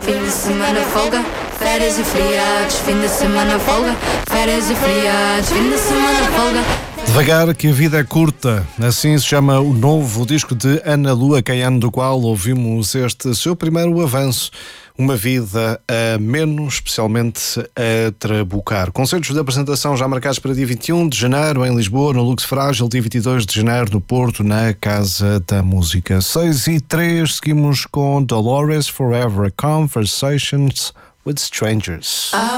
fim de semana folga, férias e feriados, fim de semana folga, férias e feriados, fim de semana folga. Devagar que a vida é curta, assim se chama o novo disco de Ana Lua Caiano, do qual ouvimos este seu primeiro avanço, Uma Vida a Menos, especialmente a Trabucar. Concertos de apresentação já marcados para dia 21 de janeiro em Lisboa, no Lux Frágil, dia 22 de janeiro no Porto, na Casa da Música. 6:03, seguimos com Dolores Forever, Conversations with Strangers.